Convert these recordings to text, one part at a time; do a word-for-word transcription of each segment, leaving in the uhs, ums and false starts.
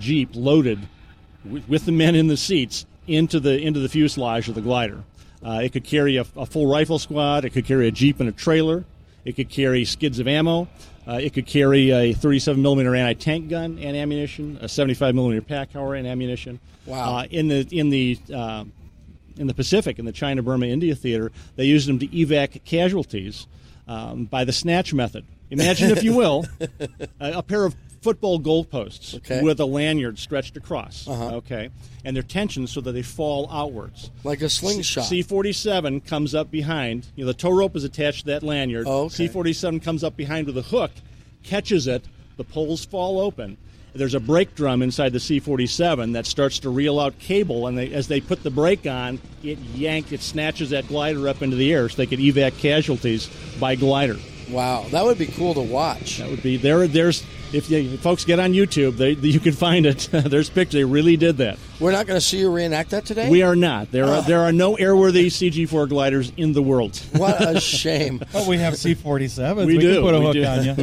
Jeep loaded with, with the men in the seats into the into the fuselage of the glider. Uh, it could carry a, a full rifle squad. It could carry a Jeep and a trailer. It could carry skids of ammo. Uh, it could carry a thirty-seven millimeter anti-tank gun and ammunition, a seventy-five millimeter PAC-Hower and ammunition. Wow! Uh, in the in the uh, in the Pacific, in the China-Burma-India theater, they used them to evac casualties um, by the snatch method. Imagine, if you will, a, a pair of football goalposts okay. with a lanyard stretched across. Uh-huh. Okay, and they're tensioned so that they fall outwards, like a slingshot. C forty-seven comes up behind. You know, the tow rope is attached to that lanyard. Oh, okay. C forty-seven comes up behind with a hook, catches it. The poles fall open. There's a brake drum inside the C forty-seven that starts to reel out cable, and they, as they put the brake on, it yanks, it snatches that glider up into the air so they could evac casualties by glider. Wow, that would be cool to watch. That would be there. There's if, you, if folks get on YouTube, they, you can find it. There's pictures. They really did that. We're not going to see you reenact that today? We are not. There oh. are there are no airworthy C G four gliders in the world. What a shame. Oh, we have C forty-sevens. We, we do. Can put a we hook do.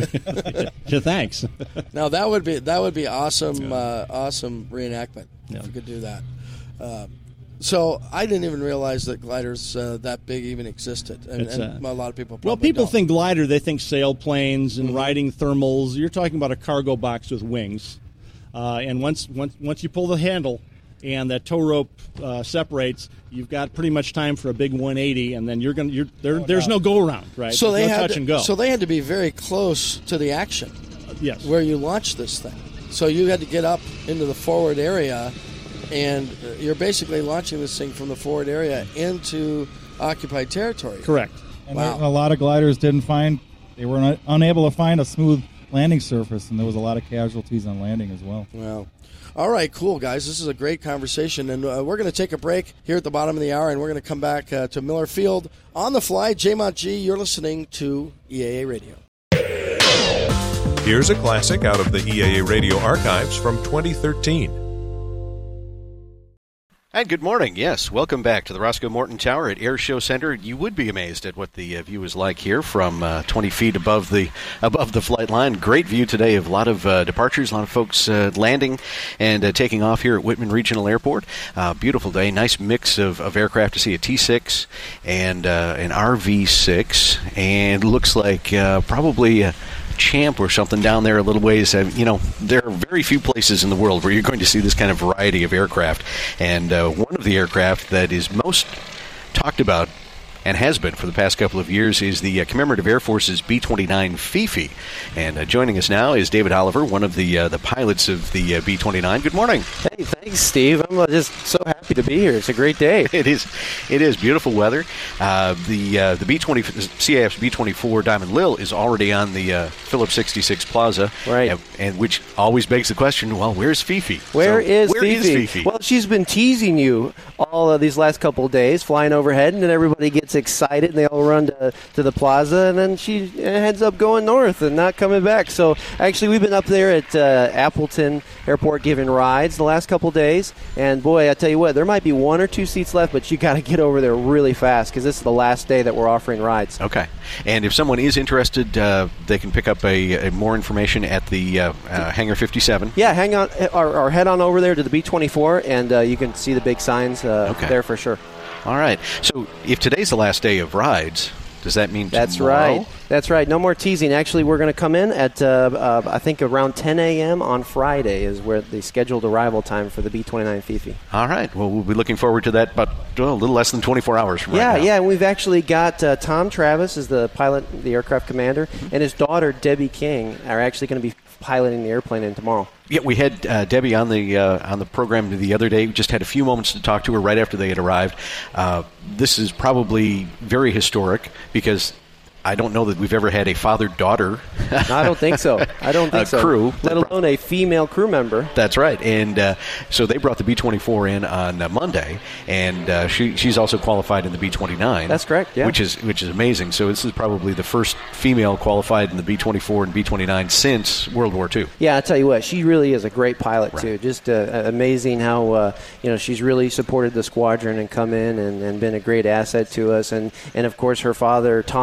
on you. Yeah, thanks. Now that would be that would be awesome. Uh, awesome reenactment Yeah. if you could do that. Uh, so I didn't even realize that gliders uh, that big even existed, and, It's, and uh, a lot of people. Well, probably people don't. think glider. They think sailplanes and Mhm. riding thermals. You're talking about a cargo box with wings, uh, and once once once you pull the handle and that tow rope uh, separates, you've got pretty much time for a big one eighty, and then you're gonna you're there. Oh, there's no. no go around, right? So There's they no had touch to, and go. So they had to be very close to the action. Uh, yes. Where you launched this thing. So you had to get up into the forward area, and you're basically launching this thing from the forward area into occupied territory. Correct. And Wow. there, a lot of gliders didn't find, they were un- unable to find a smooth landing surface, and there was a lot of casualties on landing as well. Wow. All right, cool, guys. This is a great conversation, and uh, we're going to take a break here at the bottom of the hour, and we're going to come back uh, to Miller Field on the fly. J Mont G, you're listening to E A A Radio. Here's a classic out of the E A A Radio archives from twenty thirteen. And good morning. Yes, welcome back to the Roscoe Morton Tower at Air Show Center. You would be amazed at what the uh, view is like here from uh, twenty feet above the above the flight line. Great view today of a lot of uh, departures, a lot of folks uh, landing and uh, taking off here at Whitman Regional Airport. Uh, beautiful day, nice mix of, of aircraft to see, a T six and uh, an R V six, and looks like uh, probably a Champ or something down there a little ways. Uh, you know, there are very few places in the world where you're going to see this kind of variety of aircraft. And uh, one of the aircraft that is most talked about and has been for the past couple of years is the uh, Commemorative Air Force's B twenty-nine Fifi. And uh, joining us now is David Oliver, one of the uh, the pilots of the uh, B twenty-nine. Good morning. Hey, thanks, Steve. I'm uh, just so happy to be here. It's a great day. It is. It is beautiful weather. Uh, the uh, the B twenty C A F's B twenty-four Diamond Lil is already on the uh, Phillips sixty-six Plaza, right? And, and which always begs the question: well, where's Fifi? Where so, is where Fifi? is Fifi? Well, she's been teasing you all of these last couple of days, flying overhead, and then everybody gets excited and they all run to, to the plaza, and then she ends up going north and not coming back. So actually, we've been up there at uh, Appleton Airport giving rides the last couple of days, and boy, I tell you what, there might be one or two seats left, but you got to get over there really fast because this is the last day that we're offering rides. Okay, and if someone is interested, uh, they can pick up a, a more information at the uh, uh, Hangar fifty-seven. Yeah, hang on, or, or head on over there to the B twenty-four, and uh, you can see the big signs uh, okay. there for sure. All right. So if today's the last day of rides, does that mean That's tomorrow? right. That's right. No more teasing. Actually, we're going to come in at, uh, uh, I think, around ten a.m. on Friday is where the scheduled arrival time for the B twenty-nine Fifi. All right. Well, we'll be looking forward to that, but well, a little less than twenty-four hours from yeah, right now. Yeah, and we've actually got uh, Tom Travis is the pilot, the aircraft commander, and his daughter, Debbie King, are actually going to be piloting the airplane in tomorrow. Yeah, we had uh, Debbie on the uh, on the program the other day. We just had a few moments to talk to her right after they had arrived. Uh, this is probably very historic because I don't know that we've ever had a father-daughter. I don't think so. I don't think uh, so. Crew, let alone a female crew member. That's right. And uh, so they brought the B twenty-four in on uh, Monday, and uh, she she's also qualified in the B twenty-nine. That's correct. Yeah, which is which is amazing. So this is probably the first female qualified in the B twenty-four and B twenty-nine since World War Two. Yeah, I tell you what, she really is a great pilot right. too. Just uh, amazing how uh, you know she's really supported the squadron and come in and, and been a great asset to us. And and of course her father Tom has been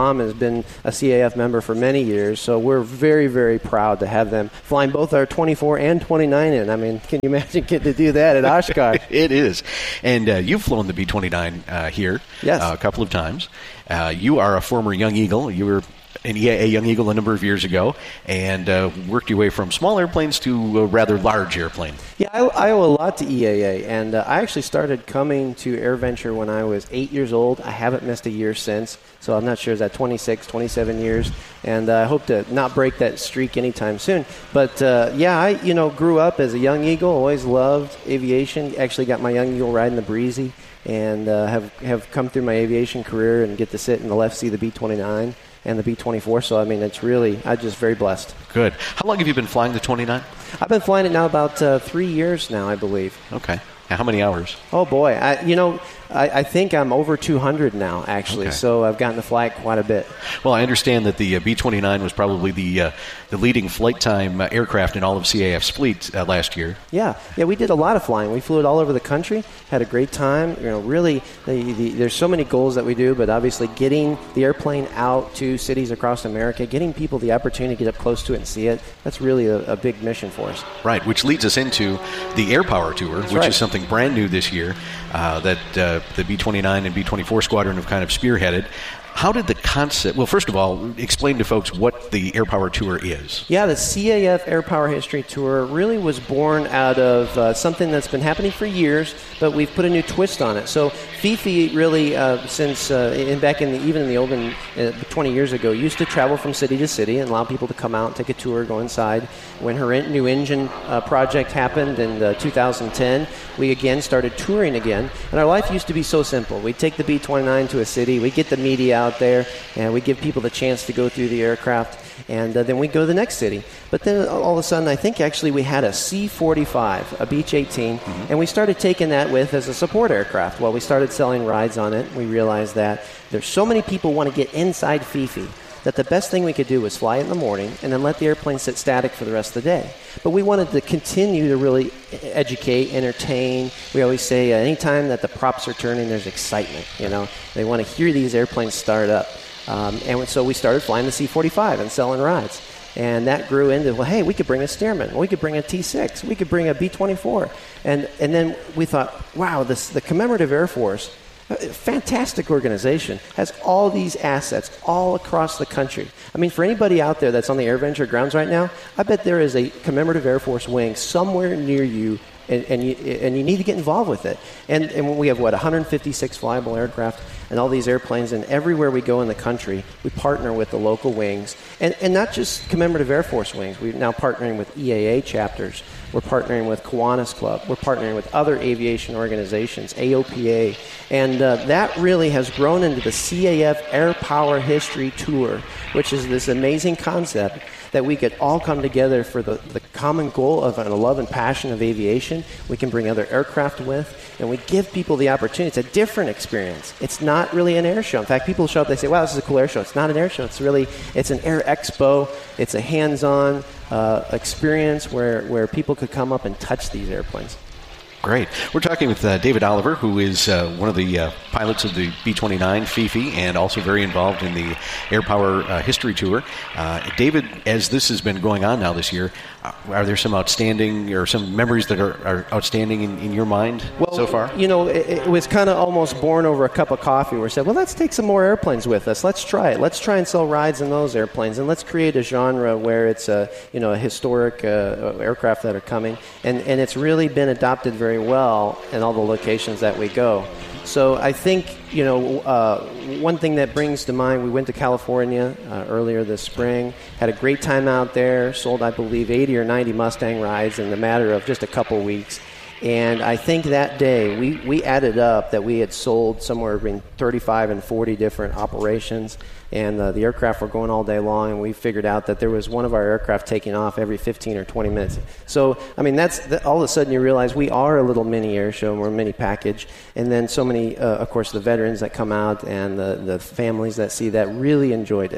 been a C A F member for many years, so we're very, very proud to have them flying both our twenty-four and twenty-nine in. I mean, can you imagine getting to do that at Oshkosh? It is. And uh, you've flown the B twenty-nine uh, here yes. uh, a couple of times. Uh, you are a former Young Eagle. You were an E A A Young Eagle a number of years ago, and uh, worked your way from small airplanes to a rather large airplane. Yeah, I, I owe a lot to E A A, and uh, I actually started coming to AirVenture when I was eight years old. I haven't missed a year since, so I'm not sure, is that twenty-six, twenty-seven years, and uh, I hope to not break that streak anytime soon. But uh, yeah, I you know grew up as a Young Eagle, always loved aviation. Actually got my Young Eagle riding the Breezy, and uh, have, have come through my aviation career and get to sit in the left seat of the B twenty-nine. And the B twenty-four, so I mean, it's really, I'm just very blessed. Good. How long have you been flying the twenty-nine? I've been flying it now about uh, three years now, I believe. Okay. Now, how many hours? Oh, boy. I, you know, I, I think I'm over two hundred now, actually, okay. So I've gotten to fly it quite a bit. Well, I understand that the uh, B twenty-nine was probably the uh, the leading flight time uh, aircraft in all of C A F's fleet uh, last year. Yeah. Yeah, we did a lot of flying. We flew it all over the country, had a great time. You know, really, the, the, there's so many goals that we do, but obviously getting the airplane out to cities across America, getting people the opportunity to get up close to it and see it, that's really a, a big mission for us. Right, which leads us into the Air Power Tour, that's which right. is something brand new this year uh, that uh, the B twenty-nine and B twenty-four squadron have kind of spearheaded. How did the concept, well, first of all, explain to folks what the Air Power Tour is. Yeah, the C A F Air Power History Tour really was born out of uh, something that's been happening for years, but we've put a new twist on it. So Fifi really, uh, since uh, in back in the, even in the olden, uh, twenty years ago, used to travel from city to city and allow people to come out and take a tour, go inside. When her in, new engine uh, project happened in uh, two thousand ten, we again started touring again, and our life used to be so simple. We'd take the B twenty-nine to a city, we'd get the media out there, and we give people the chance to go through the aircraft, and uh, then we go to the next city. But then all of a sudden, I think actually we had a C forty-five, a Beech eighteen, mm-hmm. and we started taking that with as a support aircraft. Well, we started selling rides on it. We realized that there's so many people want to get inside Fifi that the best thing we could do was fly it in the morning and then let the airplane sit static for the rest of the day. But we wanted to continue to really educate, entertain. We always say uh, anytime that the props are turning, there's excitement. You know, they want to hear these airplanes start up. Um, and so we started flying the C forty-five and selling rides. And that grew into, well, hey, we could bring a Stearman. We could bring a T six. We could bring a B twenty-four. And and then we thought, wow, this the Commemorative Air Force, a fantastic organization, has all these assets all across the country. I mean, for anybody out there that's on the AirVenture grounds right now, I bet there is a Commemorative Air Force wing somewhere near you, and, and you and you need to get involved with it. And and we have, what, one hundred fifty-six flyable aircraft and all these airplanes, and everywhere we go in the country, we partner with the local wings. And, and not just Commemorative Air Force wings. We're now partnering with E A A chapters. We're partnering with Kiwanis Club. We're partnering with other aviation organizations, A O P A. And uh, that really has grown into the C A F Air Power History Tour, which is this amazing concept that we could all come together for the, the common goal of a love and passion of aviation. We can bring other aircraft with, and we give people the opportunity. It's a different experience. It's not really an air show. In fact, people show up, they say, wow, this is a cool air show. It's not an air show. It's really, it's an air expo. It's a hands-on uh, experience where, where people could come up and touch these airplanes. Great. We're talking with uh, David Oliver, who is uh, one of the uh, pilots of the B twenty-nine Fifi and also very involved in the Air Power uh, History Tour. Uh, David, as this has been going on now this year, uh, are there some outstanding or some memories that are, are outstanding in, in your mind well, so far? You know, it, it was kind of almost born over a cup of coffee where we said, well, let's take some more airplanes with us. Let's try it. Let's try and sell rides in those airplanes, and let's create a genre where it's a, you know, a historic uh, aircraft that are coming. And, and it's really been adopted very well in all the locations that we go. So I think, you know, uh, one thing that brings to mind, we went to California uh, earlier this spring, had a great time out there, sold, I believe, eighty or ninety Mustang rides in the matter of just a couple weeks. And I think that day we, we added up that we had sold somewhere between thirty-five and forty different operations, and uh, the aircraft were going all day long, and we figured out that there was one of our aircraft taking off every fifteen or twenty minutes. So, I mean, that's the, all of a sudden you realize we are a little mini air show, and we're a mini package. And then so many, uh, of course, the veterans that come out and the, the families that see that really enjoyed it.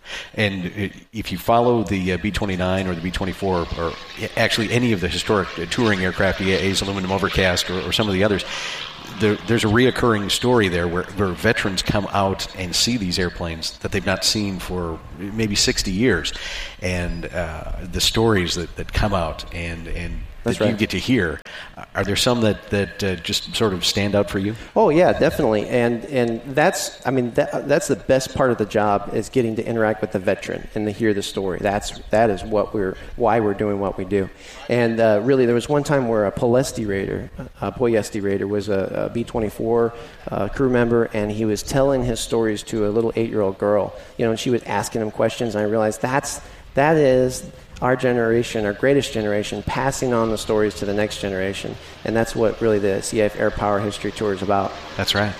And if you follow the uh, B twenty-nine or the B twenty-four, or actually any of the historic uh, touring aircraft, E A A's Aluminum Overcast, or, or some of the others, there, there's a reoccurring story there where, where veterans come out and see these airplanes that they've not seen for maybe sixty years. And uh, the stories that, that come out and, and That's that right. you get to hear, are there some that, that uh, just sort of stand out for you? Oh yeah, definitely, and and that's I mean that that's the best part of the job is getting to interact with the veteran and to hear the story. That's that is what we're why we're doing what we do, and uh, really there was one time where a Polesti Raider, a Poyesti Raider was a, a B twenty-four uh, crew member, and he was telling his stories to a little eight-year-old girl. You know, and she was asking him questions, and I realized that's that is. Our generation, our greatest generation, passing on the stories to the next generation. And that's what really the C A F Air Power History Tour is about. That's right.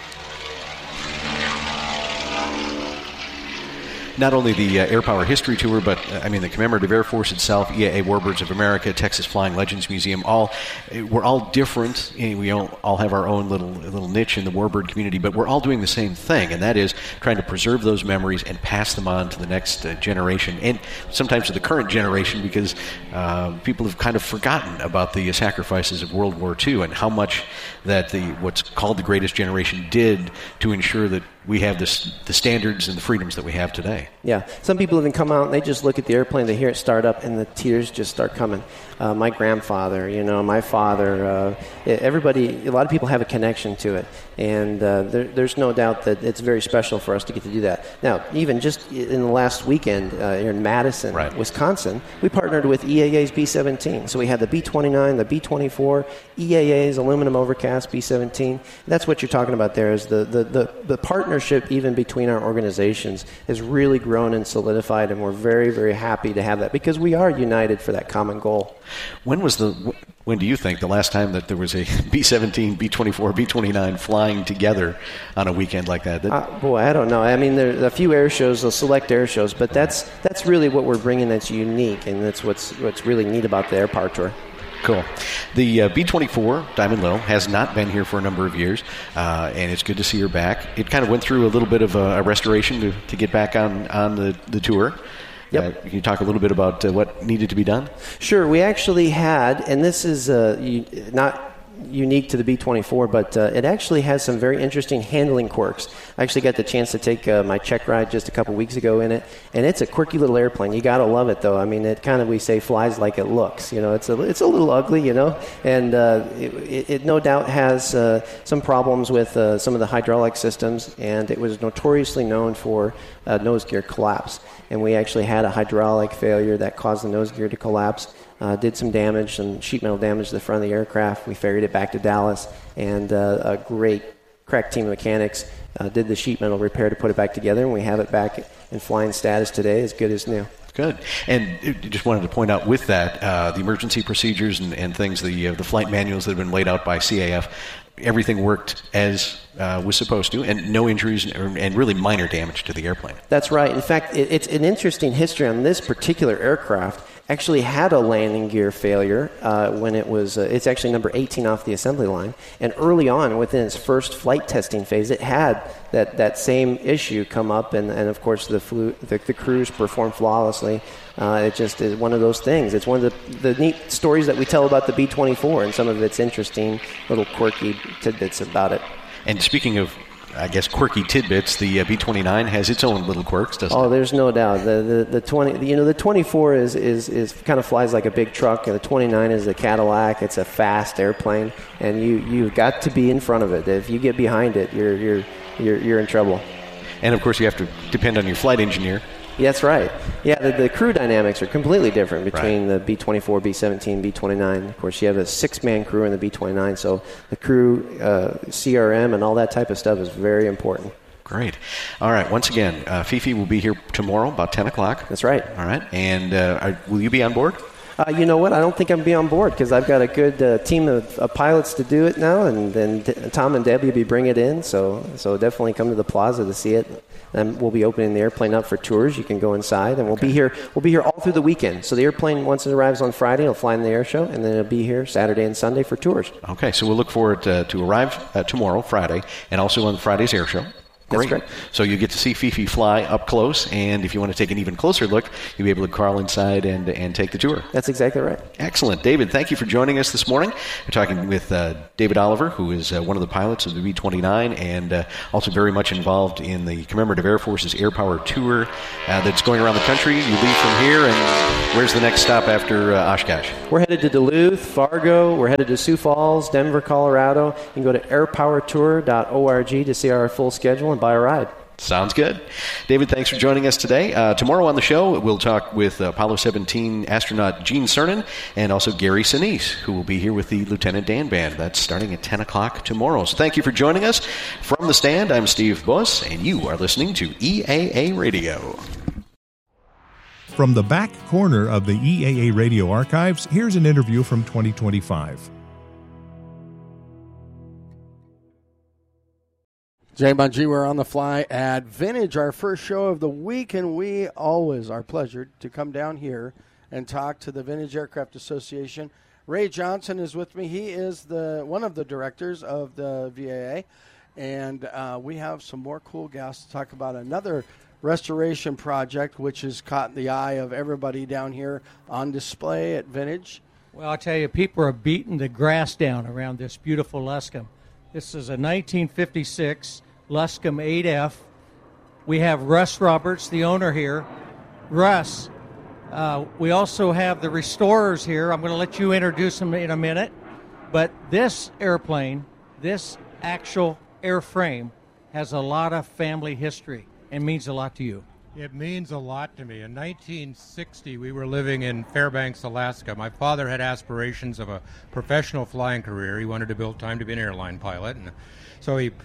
Not only the uh, Air Power History Tour, but, uh, I mean, the Commemorative Air Force itself, E A A Warbirds of America, Texas Flying Legends Museum, all, we're all different. We all, all have our own little little niche in the warbird community, but we're all doing the same thing, and that is trying to preserve those memories and pass them on to the next uh, generation, and sometimes to the current generation, because uh, people have kind of forgotten about the sacrifices of World War Two and how much that the what's called the Greatest Generation did to ensure that we have this, the standards and the freedoms that we have today. Yeah. Some people even come out and they just look at the airplane, they hear it start up, and the tears just start coming. Uh, my grandfather, you know, my father, uh, everybody, a lot of people have a connection to it. And uh, there, there's no doubt that it's very special for us to get to do that. Now, even just in the last weekend uh, here in Madison, right. Wisconsin, we partnered with E A A's B seventeen. So we had the B twenty-nine, the B twenty-four, E A A's Aluminum Overcast B seventeen. That's what you're talking about there is the, the, the, the partnership even between our organizations has really grown and solidified, and we're very, very happy to have that because we are united for that common goal. When was the, when do you think the last time that there was a B seventeen, B twenty-four, B twenty-nine flying together on a weekend like that? that uh, boy, I don't know. I mean, there's a few air shows, those select air shows, but that's that's really what we're bringing that's unique, and that's what's what's really neat about the Air Power Tour. Cool. The uh, B twenty-four, Diamond Low, has not been here for a number of years, uh, and it's good to see her back. It kind of went through a little bit of a, a restoration to, to get back on, on the, the tour. Yep. Uh, can you talk a little bit about uh, what needed to be done? Sure. We actually had, and this is uh, you, not unique to the B twenty-four, but uh, it actually has some very interesting handling quirks. I actually got the chance to take uh, my check ride just a couple weeks ago in it, and it's a quirky little airplane. You got to love it, though. I mean, it kind of, we say, flies like it looks. You know, it's a it's a little ugly, you know, and uh, it, it, it no doubt has uh, some problems with uh, some of the hydraulic systems, and it was notoriously known for uh, nose gear collapse. And we actually had a hydraulic failure that caused the nose gear to collapse. Uh, did some damage, some sheet metal damage to the front of the aircraft. We ferried it back to Dallas, and uh, a great crack team of mechanics uh, did the sheet metal repair to put it back together, and we have it back in flying status today, as good as new. Good. And just wanted to point out with that, uh, the emergency procedures and, and things, the uh, the flight manuals that have been laid out by C A F, everything worked as uh, was supposed to, and no injuries and, and really minor damage to the airplane. That's right. In fact, it, it's an interesting history on this particular aircraft. Actually had a landing gear failure uh, when it was, uh, it's actually number eighteen off the assembly line. And early on, within its first flight testing phase, it had that, that same issue come up. And, and of course, the, flu, the, the crews performed flawlessly. Uh, it just is one of those things. It's one of the, the neat stories that we tell about the B twenty-four and some of its interesting little quirky tidbits about it. And speaking of, I guess, quirky tidbits, the uh, B twenty-nine has its own little quirks, doesn't oh, it? Oh, there's no doubt. The the, the twenty, you know, the twenty-four is, is, is kind of flies like a big truck, and the twenty-nine is a Cadillac. It's a fast airplane, and you you've got to be in front of it. If you get behind it, you're you're you're you're in trouble. And of course, you have to depend on your flight engineer. Yeah, that's right. Yeah, the, the crew dynamics are completely different between right. the B twenty-four, B seventeen, B twenty-nine. Of course, you have a six-man crew in the B twenty-nine, so the crew, uh, C R M, and all that type of stuff is very important. Great. All right. Once again, uh, Fifi will be here tomorrow about ten o'clock. That's right. All right. And uh, are, will you be on board? Uh, you know what? I don't think I'm be on board because I've got a good uh, team of, of pilots to do it now, and then D- Tom and Debbie will be bringing it in. So, so definitely come to the plaza to see it. And we'll be opening the airplane up for tours. You can go inside, and we'll okay. be here. We'll be here all through the weekend. So the airplane, once it arrives on Friday, it'll fly in the air show, and then it'll be here Saturday and Sunday for tours. Okay. So we'll look forward uh, to arrive uh, tomorrow, Friday, and also on Friday's air show. Great. correct. So you get to see Fifi fly up close, and if you want to take an even closer look, you'll be able to crawl inside and and take the tour. That's exactly right. Excellent. David, thank you for joining us this morning. We're talking with uh, David Oliver, who is uh, one of the pilots of the B twenty-nine and uh, also very much involved in the Commemorative Air Force's Air Power Tour uh, that's going around the country. You leave from here, and where's the next stop after uh, Oshkosh? We're headed to Duluth, Fargo. We're headed to Sioux Falls, Denver, Colorado. You can go to air power tour dot org to see our full schedule and buy a ride. Sounds good. David, thanks for joining us today. Uh, tomorrow on the show, we'll talk with uh, Apollo seventeen astronaut Gene Cernan and also Gary Sinise, who will be here with the Lieutenant Dan Band. That's starting at ten o'clock tomorrow. So thank you for joining us. From the stand, I'm Steve Buss, and you are listening to E A A Radio. From the back corner of the E A A Radio archives, here's an interview from twenty twenty-five. J-Mon G, we're on the fly at Vintage, our first show of the week, and we always are pleasured to come down here and talk to the Vintage Aircraft Association. Ray Johnson is with me. He is the one of the directors of the V A A, and uh, we have some more cool guests to talk about another restoration project, which has caught the eye of everybody down here on display at Vintage. Well, I'll tell you, people are beating the grass down around this beautiful Luscombe. This is a nineteen fifty-six Luscombe eight F. We have Russ Roberts, the owner here. Russ, uh, we also have the restorers here. I'm going to let you introduce them in a minute. But this airplane, this actual airframe, has a lot of family history and means a lot to you. It means a lot to me. In nineteen sixty, we were living in Fairbanks, Alaska. My father had aspirations of a professional flying career. He wanted to build time to be an airline pilot. And so he,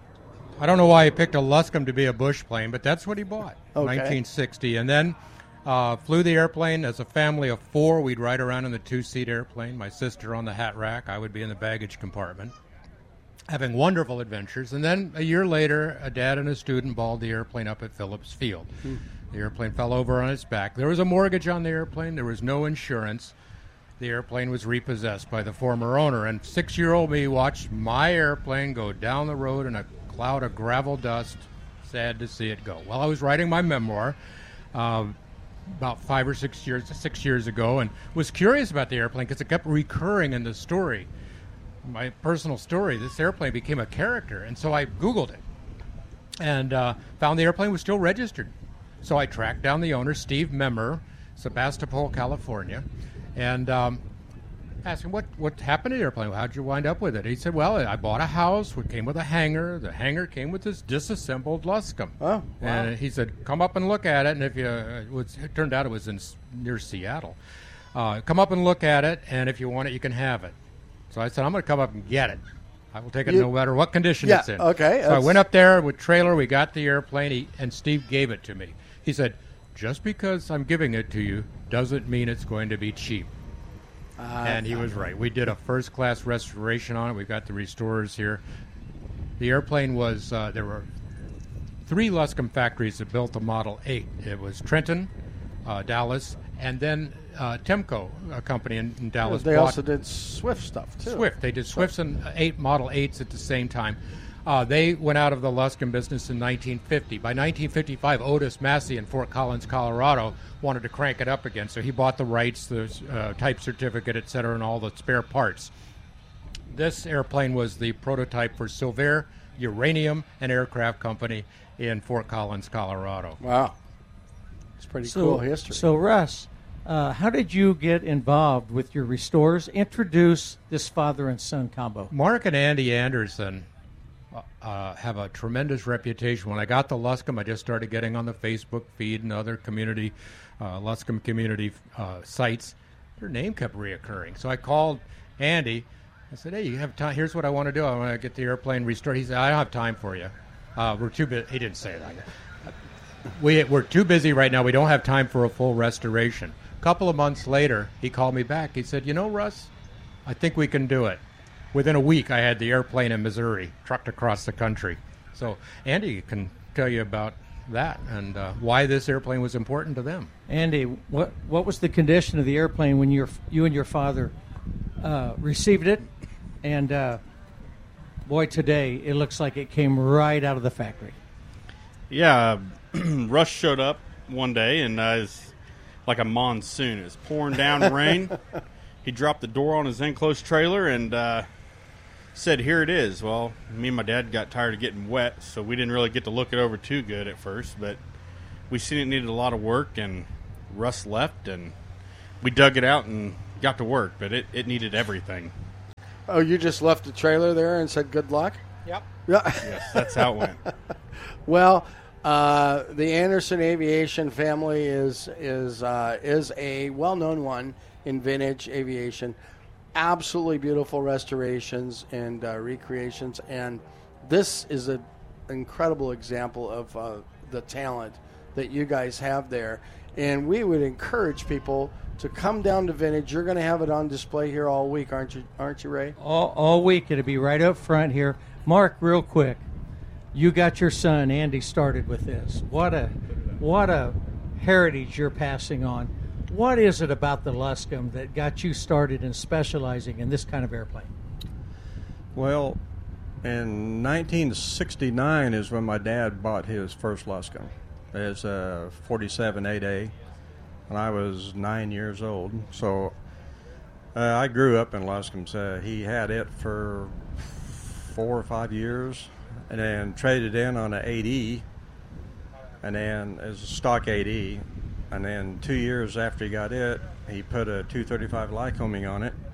I don't know why he picked a Luscombe to be a bush plane, but that's what he bought in Okay. nineteen sixty. And then uh, flew the airplane as a family of four. We'd ride around in the two-seat airplane. My sister on the hat rack. I would be in the baggage compartment, having wonderful adventures. And then a year later, a dad and a student balled the airplane up at Phillips Field. Hmm. The airplane fell over on its back. There was a mortgage on the airplane. There was no insurance. The airplane was repossessed by the former owner. And six-year-old me watched my airplane go down the road in a cloud of gravel dust. Sad to see it go. Well, I was writing my memoir uh, about five or six years, six years ago, and was curious about the airplane because it kept recurring in the story. My personal story, this airplane became a character, and so I Googled it and uh, found the airplane was still registered. So I tracked down the owner, Steve Memmer, Sebastopol, California, and um, asked him, what, what happened to the airplane? How'd you wind up with it? He said, well, I bought a house. It came with a hangar. The hangar came with this disassembled Luscombe. Oh, wow. And he said, come up and look at it. And if you, it, was, it turned out it was in near Seattle. Uh, come up and look at it, and if you want it, you can have it. So I said, I'm going to come up and get it. I will take it You, no matter what condition yeah, it's in. Okay. So I went up there with trailer. We got the airplane, he, and Steve gave it to me. He said, just because I'm giving it to you doesn't mean it's going to be cheap. Uh, and he was right. We did a first-class restoration on it. We've got the restorers here. The airplane was, uh, there were three Luscombe factories that built the Model eight. It was Trenton, uh, Dallas, and then uh, Temco, a company in, in Dallas. They bought also did Swift stuff, too. Swift. They did Swifts and eight Model eights at the same time. Uh, they went out of the Luscombe business in nineteen fifty. By nineteen fifty-five, Otis Massey in Fort Collins, Colorado, wanted to crank it up again, so he bought the rights, the uh, type certificate, et cetera, and all the spare parts. This airplane was the prototype for Silvair Uranium and Aircraft Company in Fort Collins, Colorado. Wow. It's pretty So, cool history. So, Russ, uh, how did you get involved with your restores? Introduce this father and son combo. Mark and Andy Anderson uh, have a tremendous reputation. When I got the Luscombe, I just started getting on the Facebook feed and other community, uh, Luscombe community uh, sites. Their name kept reoccurring. So I called Andy. I said, hey, you have time? Here's what I want to do. I want to get the airplane restored. He said, I don't have time for you. Uh, we're too busy. He didn't say that. We, we're too busy right now. We don't have time for a full restoration. A couple of months later, he called me back. He said, you know, Russ, I think we can do it. Within a week, I had the airplane in Missouri trucked across the country. So Andy can tell you about that and uh, why this airplane was important to them. Andy, what what was the condition of the airplane when your you and your father uh, received it? And uh, boy, today it looks like it came right out of the factory. Yeah, Russ showed up one day, and uh, it's like a monsoon. It was pouring down rain. He dropped the door on his enclosed trailer and uh, said, "Here it is." Well, me and my dad got tired of getting wet, so we didn't really get to look it over too good at first. But we seen it needed a lot of work, and Russ left, and we dug it out and got to work. But it, it needed everything. Oh, you just left the trailer there and said good luck? Yep. Yeah. Yes, that's how it went. Well, uh, the Anderson Aviation family is is uh, is a well-known one in vintage aviation. Absolutely beautiful restorations and uh, recreations, and this is an incredible example of uh, the talent that you guys have there. And we would encourage people to come down to Vintage. You're going to have it on display here all week, aren't you, aren't you, Ray? All, all week. It'll be right up front here. Mark, real quick, you got your son, Andy, started with this. What a, what a heritage you're passing on. What is it about the Luscombe that got you started in specializing in this kind of airplane? Well, in nineteen sixty-nine is when my dad bought his first Luscombe. It's a forty-seven eight A, and I was nine years old. So uh, I grew up in Luscombes. Uh, he had it for four or five years, and then traded in on an eight E, and then as a stock eight E. And then two years after he got it, he put a two thirty-five Lycoming on it.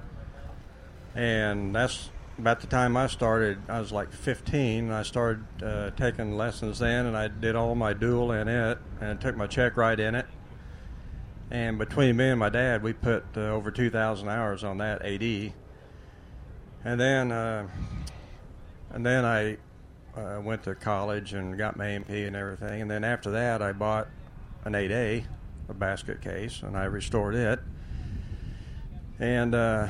And that's about the time I started. I was like fifteen, and I started uh, taking lessons then, and I did all my dual in it, and took my check ride in it. And between me and my dad, we put uh, over two thousand hours on that eight E. And then, uh, and then I uh, went to college and got my A M P and everything. And then after that, I bought an eight A, a basket case, and I restored it. And uh,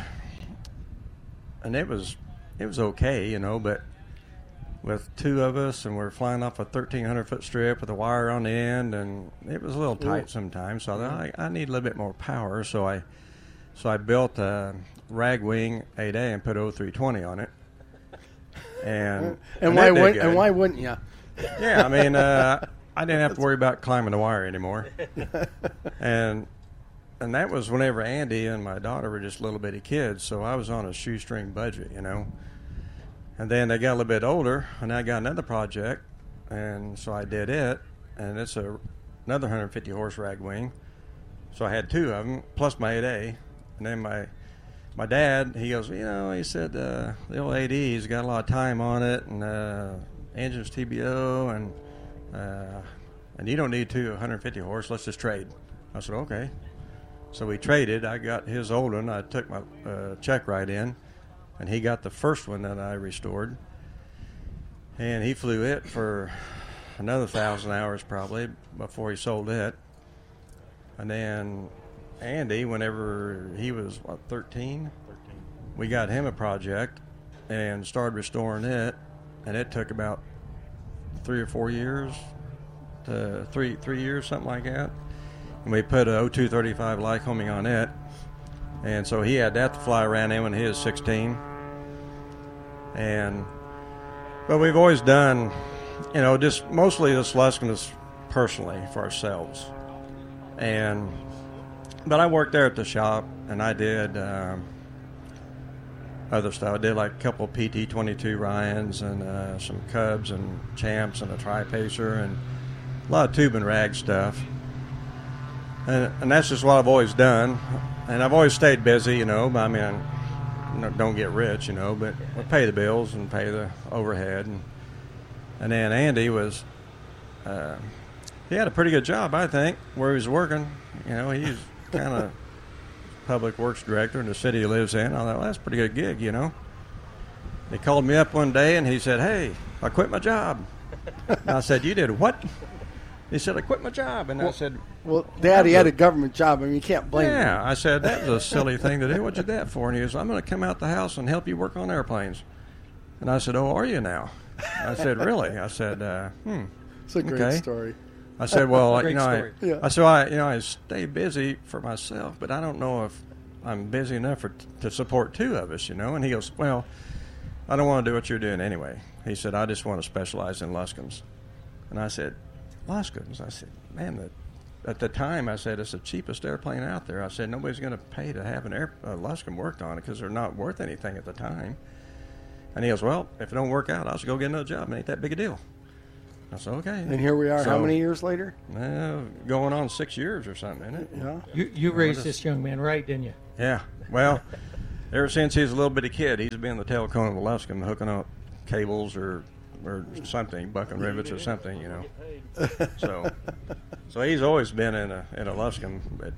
and it was it was okay, you know, but with two of us, and we're flying off a thirteen hundred foot strip with a wire on the end, and it was a little tight sometimes. So I thought, I, I need a little bit more power, so I so I built a Ragwing eight A and put oh three twenty on it. And and, and why wouldn't and why wouldn't you? Yeah, I mean, uh, I didn't have to worry about climbing the wire anymore. and and that was whenever Andy and my daughter were just little bitty kids, so I was on a shoestring budget, you know. And then they got a little bit older, and I got another project, and so I did it, and it's a another one hundred fifty horse Ragwing. So I had two of them, plus my eight A. And then my my dad, he goes, you know, he said, uh, the old eight E's got a lot of time on it, and uh, engine's T B O, and uh, and you don't need two one hundred fifty horse, let's just trade. I said, okay. So we traded. I got his old one. I took my uh, check right in, and he got the first one that I restored. And he flew it for another thousand hours probably before he sold it. And then Andy, whenever he was, what, thirteen? thirteen. We got him a project and started restoring it, and it took about three or four years, to three three years, something like that. And we put a oh two thirty-five Lycoming on it, and so he had that to fly around in when he was sixteen. And but we've always done, you know, just mostly this Luscombe personally for ourselves. And but I worked there at the shop, and I did um, other stuff. I did like a couple of P T twenty-two Ryans and uh, some Cubs and Champs and a Tri-Pacer and a lot of tube and rag stuff. And, and that's just what I've always done. And I've always stayed busy, you know. I mean, don't get rich, you know, but we pay the bills and pay the overhead. And, and then Andy was, uh, he had a pretty good job, I think, where he was working. You know, he's kind of public works director in the city he lives in. I thought, well, that's a pretty good gig, you know. He called me up one day and he said, hey, I quit my job. And I said, you did what? He said, I quit my job. And well, I said, well, Daddy had a government job. I mean, you can't blame him. Yeah, I said, that was a silly thing to do. What'd you do that for? And he goes, I'm going to come out the house and help you work on airplanes. And I said, oh, are you now? I said, really? I said, uh, hmm. It's a great okay. story. I said, well, you know, I, yeah. I said, I, you know, I stay busy for myself, but I don't know if I'm busy enough for, to support two of us, you know. And he goes, well, I don't want to do what you're doing anyway. He said, I just want to specialize in Luscombes. And I said, Luskins. I said, man, that, at the time I said, it's the cheapest airplane out there. I said, nobody's going to pay to have an air, a Luskin worked on it because they're not worth anything at the time. And he goes, well, if it don't work out, I'll just go get another job. It ain't that big a deal. I said, okay. And here we are. So, how many years later? Uh, going on six years or something, isn't it? Yeah. You, you raised this young man right, didn't you? Yeah. Well, ever since he was a little bitty kid, he's been the tail cone of the Luskin, hooking up cables or or something, bucking rivets or something, you know. So, so he's always been in a in a Luskin, but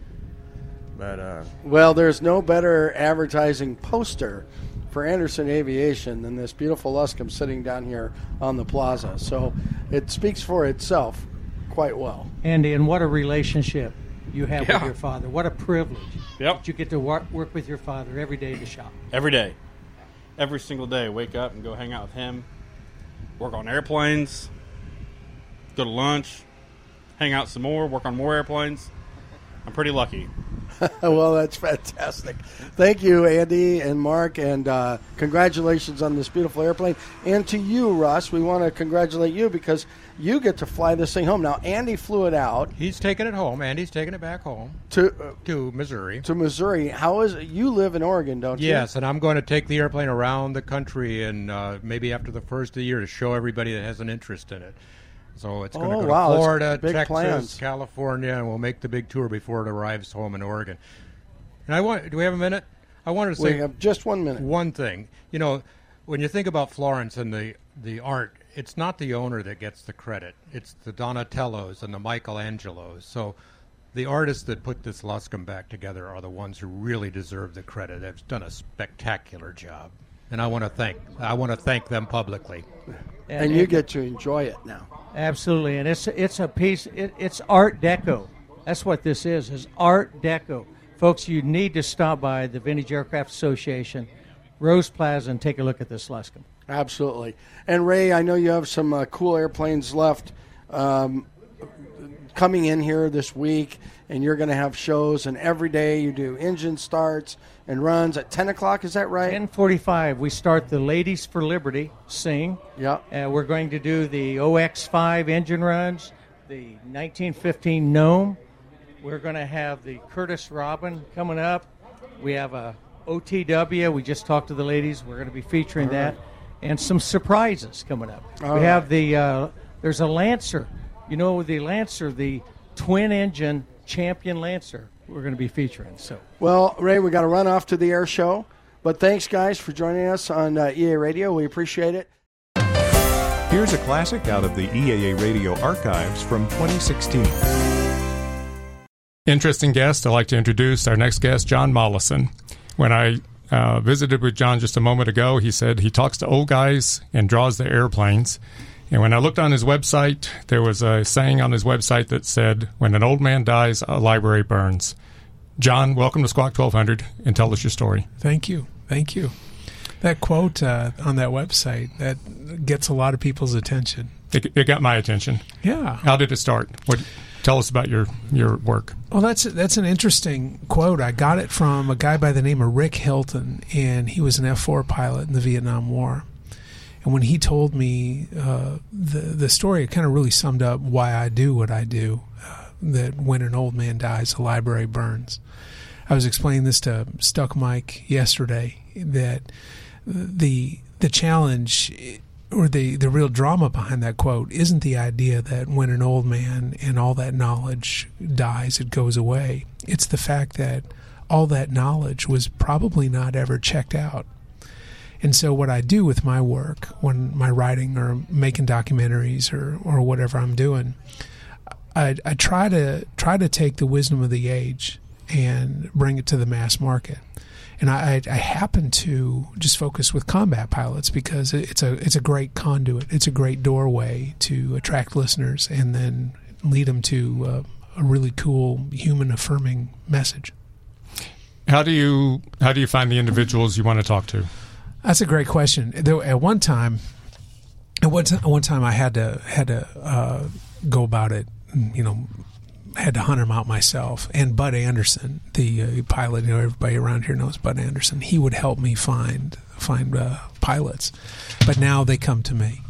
but uh, well, there's no better advertising poster for Anderson Aviation than this beautiful Luskin sitting down here on the plaza. So it speaks for itself quite well. Andy, and what a relationship you have Yeah. with your father. What a privilege. Yep. That you get to work, work with your father every day to shop. Every day. Every single day. Wake up and go hang out with him. Work on airplanes. Go to lunch. Hang out some more. Work on more airplanes. I'm pretty lucky. Well, that's fantastic. Thank you, Andy and Mark, and uh, congratulations on this beautiful airplane. And to you, Russ, we want to congratulate you because you get to fly this thing home. Now, Andy flew it out. He's taking it home. Andy's taking it back home to uh, to Missouri. To Missouri. How is it? You live in Oregon, don't you? Yes, and I'm going to take the airplane around the country, and uh, maybe after the first of the year to show everybody that has an interest in it. So it's going Oh, to go wow, to that's Florida, big Texas, plans. California, and we'll make the big tour before it arrives home in Oregon. And I want, do we have a minute? I wanted to say We have just one minute. One thing, you know, when you think about Florence and the the art, it's not the owner that gets the credit. It's the Donatellos and the Michelangelos. So the artists that put this Luskin back together are the ones who really deserve the credit. They've done a spectacular job, and I want to thank I want to thank them publicly. And, And- you and- get to enjoy it now. Absolutely, and it's it's a piece. It, it's Art Deco. That's what this is. Is Art Deco, folks. You need to stop by the Vintage Aircraft Association, Rose Plaza, and take a look at this Luskin. Absolutely. And Ray, I know you have some uh, cool airplanes left um, coming in here this week, and you're going to have shows. And every day you do engine starts and runs at ten o'clock. Is that right? ten forty-five. We start the Ladies for Liberty sing. Yeah. Uh, we're going to do the O X five engine runs, the nineteen fifteen Gnome. We're going to have the Curtis Robin coming up. We have a O T W. We just talked to the ladies. We're going to be featuring All that. right. And some surprises coming up. All we right. have the, uh, there's a Lancer. You know, the Lancer, the twin engine champion Lancer, we're going to be featuring. So. Well, Ray, we got to run off to the air show. But thanks, guys, for joining us on uh, E A Radio. We appreciate it. Here's a classic out of the E A A Radio archives from twenty sixteen. Interesting guest. I'd like to introduce our next guest, John Mollison. When I uh, visited with John just a moment ago, he said he talks to old guys and draws their airplanes. And when I looked on his website, there was a saying on his website that said, when an old man dies, a library burns. John, welcome to Squawk twelve hundred, and tell us your story. Thank you. Thank you. That quote uh, on that website, that gets a lot of people's attention. It, it got my attention. Yeah. How did it start? What? Tell us about your, your work. Well, that's that's an interesting quote. I got it from a guy by the name of Rick Hilton, and he was an F four pilot in the Vietnam War. And when he told me uh, the the story, it kind of really summed up why I do what I do, uh, that when an old man dies, the library burns. I was explaining this to Stuck Mike yesterday, that the the challenge or the, the real drama behind that quote isn't the idea that when an old man and all that knowledge dies, it goes away. It's the fact that all that knowledge was probably not ever checked out. And so what I do with my work, when my writing or making documentaries or, or whatever I'm doing, I, I try to try to take the wisdom of the age and bring it to the mass market. And I, I happen to just focus with combat pilots because it's a it's a great conduit. It's a great doorway to attract listeners and then lead them to uh, a really cool, human-affirming message. How do you how do you find the individuals you want to talk to? That's a great question. There, at one time, at one, t- one time, I had to had to uh, go about it. You know, had to hunt them out myself. And Bud Anderson, the uh, pilot, you know, everybody around here knows Bud Anderson. He would help me find find uh, pilots, but now they come to me.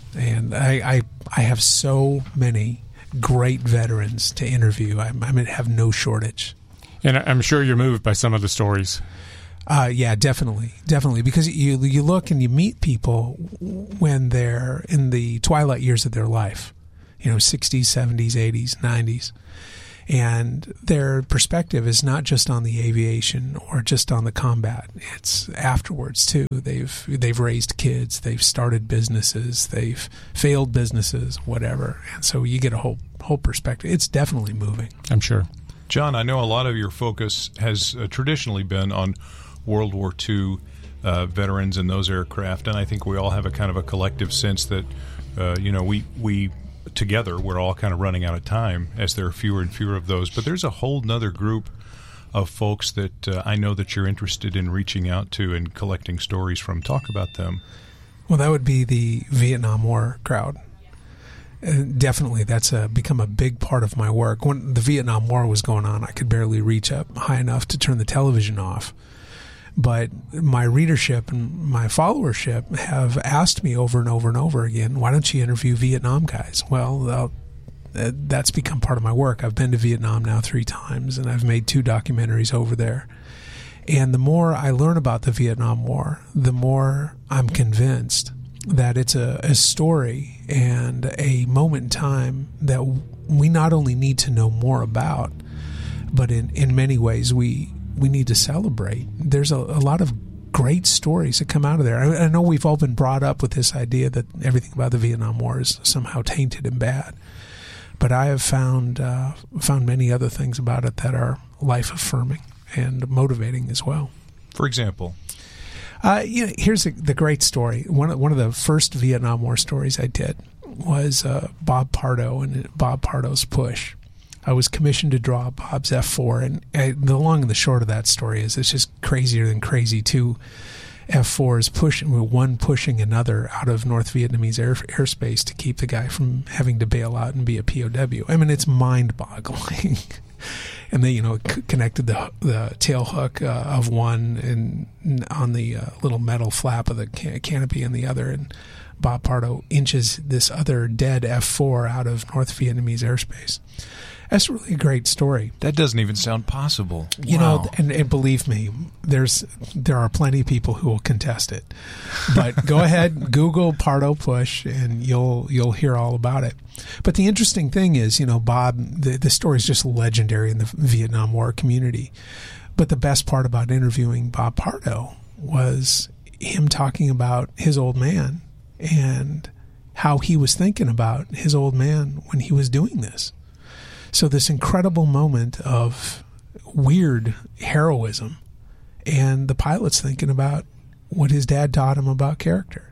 And I, I, I have so many great veterans to interview. I, I mean, have no shortage. And I'm sure you're moved by some of the stories. Uh, yeah, definitely, definitely. Because you you look and you meet people when they're in the twilight years of their life, you know, sixties, seventies, eighties, nineties. And their perspective is not just on the aviation or just on the combat. It's afterwards too. They've they've raised kids, they've started businesses, they've failed businesses, whatever. And so you get a whole whole perspective. It's definitely moving. I'm sure. John, I know a lot of your focus has uh, traditionally been on World War Two uh, veterans and those aircraft, and I think we all have a kind of a collective sense that uh, you know we we. together we're all kind of running out of time as there are fewer and fewer of those, but there's a whole nother group of folks that uh, I know that you're interested in reaching out to and collecting stories from. Talk about them. Well, that would be the Vietnam War crowd. Uh, definitely that's a, become a big part of my work. When the Vietnam War was going on, I could barely reach up high enough to turn the television off. But my readership and my followership have asked me over and over and over again, why don't you interview Vietnam guys? Well, uh, that's become part of my work. I've been to Vietnam now three times, and I've made two documentaries over there. And the more I learn about the Vietnam War, the more I'm convinced that it's a, a story and a moment in time that we not only need to know more about, but in, in many ways we we need to celebrate. There's a, a lot of great stories that come out of there. I, I know we've all been brought up with this idea that everything about the Vietnam War is somehow tainted and bad, but I have found uh, found many other things about it that are life-affirming and motivating as well. For example? Uh, you know, here's a, the great story. One of, one of the first Vietnam War stories I did was uh, Bob Pardo and Bob Pardo's Push. I was commissioned to draw Bob's F four, and uh, the long and the short of that story is it's just crazier than crazy. Two F fours pushing, one pushing another out of North Vietnamese air, airspace to keep the guy from having to bail out and be a P O W. I mean, it's mind-boggling. And they, you know, c- connected the the tail hook uh, of one and on the uh, little metal flap of the can- canopy and the other, and Bob Pardo inches this other dead F four out of North Vietnamese airspace. That's really a great story. That doesn't even sound possible. You wow. know, and, and believe me, there's there are plenty of people who will contest it. But go ahead, Google Pardo Push, and you'll you'll hear all about it. But the interesting thing is, you know, Bob, the, the story is just legendary in the Vietnam War community. But the best part about interviewing Bob Pardo was him talking about his old man and how he was thinking about his old man when he was doing this. So this incredible moment of weird heroism, and the pilot's thinking about what his dad taught him about character.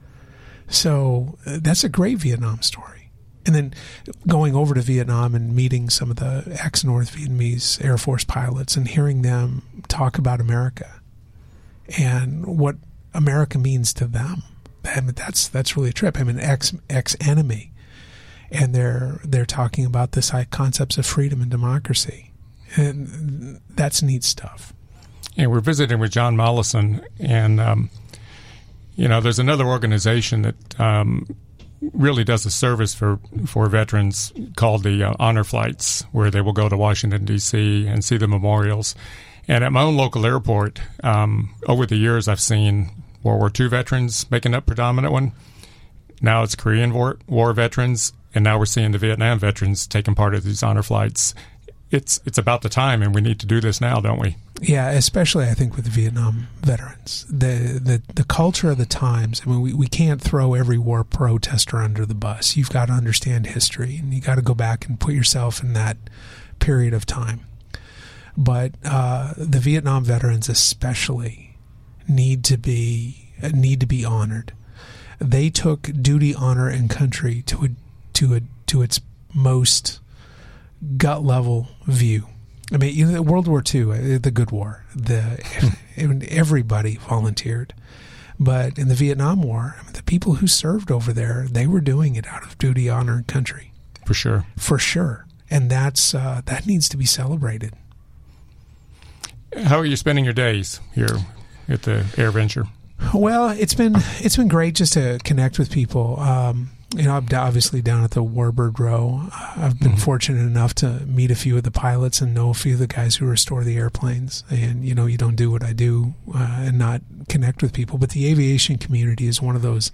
So uh, that's a great Vietnam story. And then going over to Vietnam and meeting some of the ex-North Vietnamese Air Force pilots and hearing them talk about America and what America means to them. I mean, that's that's really a trip. I mean, ex ex enemy. And they're they're talking about this high concepts of freedom and democracy, and that's neat stuff. And we're visiting with John Mollison, and um, you know, there's another organization that um, really does a service for for veterans called the uh, Honor Flights, where they will go to Washington D C and see the memorials. And at my own local airport, um, over the years, I've seen World War Two veterans making up predominant one. Now it's Korean War, War veterans. And now we're seeing the Vietnam veterans taking part of these honor flights. It's it's about the time, and we need to do this now, don't we? Yeah, especially I think with the Vietnam veterans. The the, the culture of the times, I mean, we, we can't throw every war protester under the bus. You've got to understand history, and you got to go back and put yourself in that period of time. But uh, the Vietnam veterans especially need to be need to be honored. They took duty, honor, and country to a to a to its most gut level view. I mean, you know, World War Two, the good war, the everybody volunteered, but in the Vietnam War, I mean, the people who served over there, they were doing it out of duty, honor, and country. For sure, for sure, and that's uh, that needs to be celebrated. How are you spending your days here at the AirVenture? Well, it's been it's been great just to connect with people. Um, you know, I'm obviously down at the Warbird Row. I've been mm-hmm. fortunate enough to meet a few of the pilots and know a few of the guys who restore the airplanes. And, you know, you don't do what I do uh, and not connect with people. But the aviation community is one of those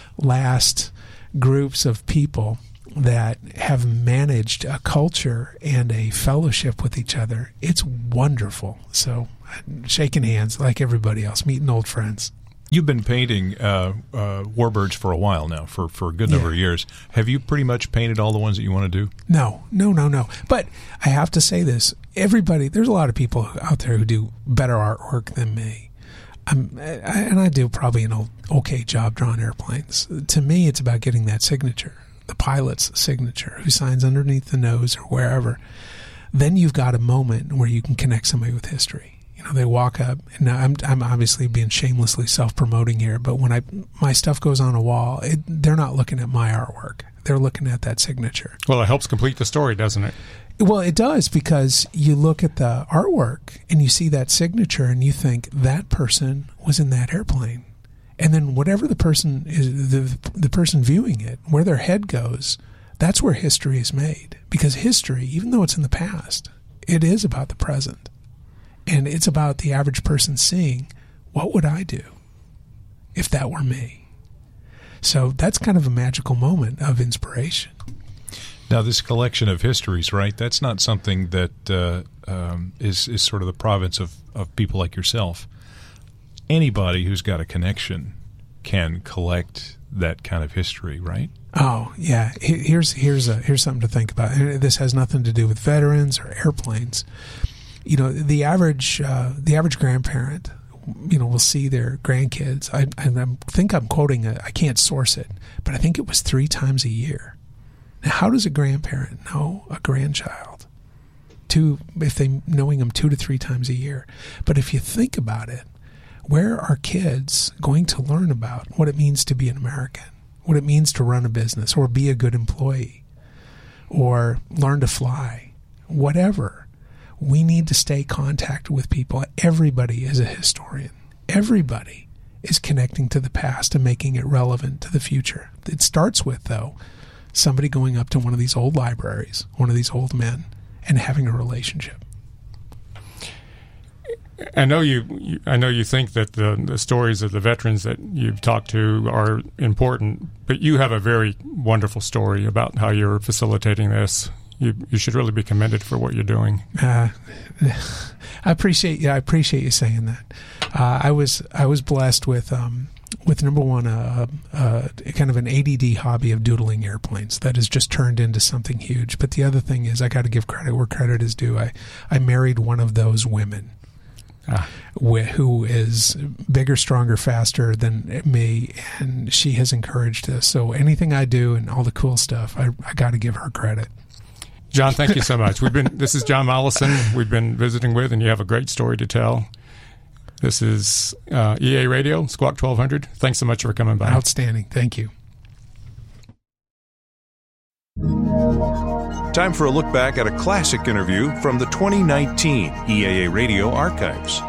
last groups of people that have managed a culture and a fellowship with each other. It's wonderful. So shaking hands like everybody else, meeting old friends. You've been painting uh, uh, warbirds for a while now, for, for a good number yeah. of years. Have you pretty much painted all the ones that you want to do? No, no, no, no. But I have to say this. Everybody, there's a lot of people out there who do better artwork than me. I'm, I, and I do probably an okay job drawing airplanes. To me, it's about getting that signature, the pilot's signature, who signs underneath the nose or wherever. Then you've got a moment where you can connect somebody with history. You know, they walk up, and now I'm I'm obviously being shamelessly self-promoting here, but when I my stuff goes on a wall, it, they're not looking at my artwork. They're looking at that signature. Well, it helps complete the story, doesn't it? Well, it does, because you look at the artwork and you see that signature and you think that person was in that airplane. And then whatever the person is, the the person viewing it, where their head goes, that's where history is made. Because history, even though it's in the past, it is about the present. And it's about the average person seeing, what would I do if that were me? So that's kind of a magical moment of inspiration. Now, this collection of histories, right, that's not something that uh, um, is, is sort of the province of, of people like yourself. Anybody who's got a connection can collect that kind of history, right? Oh, yeah. Here's, here's, a, here's something to think about. And this has nothing to do with veterans or airplanes. You know, the average uh, the average grandparent, you know, will see their grandkids. I, I think I'm quoting it. I can't source it, but I think it was three times a year. Now, how does a grandparent know a grandchild? Two, if they knowing them two to three times a year. But if you think about it, where are kids going to learn about what it means to be an American, what it means to run a business, or be a good employee, or learn to fly, whatever? We need to stay in contact with people. Everybody is a historian. Everybody is connecting to the past and making it relevant to the future. It starts with, though, somebody going up to one of these old libraries, one of these old men, and having a relationship. I know you, you I know you think that the, the stories of the veterans that you've talked to are important, but you have a very wonderful story about how you're facilitating this. You, you should really be commended for what you're doing. Uh, I appreciate yeah, I appreciate you saying that. Uh, I was I was blessed with um, with number one a uh, uh, kind of an A D D hobby of doodling airplanes that has just turned into something huge. But the other thing is, I got to give credit where credit is due. I I married one of those women. Ah. Who is bigger, stronger, faster than me, and she has encouraged us. So anything I do and all the cool stuff, I I got to give her credit. John, thank you so much. We've been. This is John Mollison. We've been visiting with, and you have a great story to tell. This is uh, E A Radio, Squawk twelve hundred. Thanks so much for coming by. Outstanding. Thank you. Time for a look back at a classic interview from the twenty nineteen E A A Radio archives.